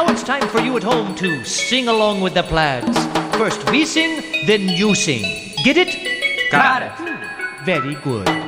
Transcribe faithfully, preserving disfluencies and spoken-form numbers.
now it's time for you at home to sing along with the Plaids. First we sing, then you sing. Get it? Got it. Very good.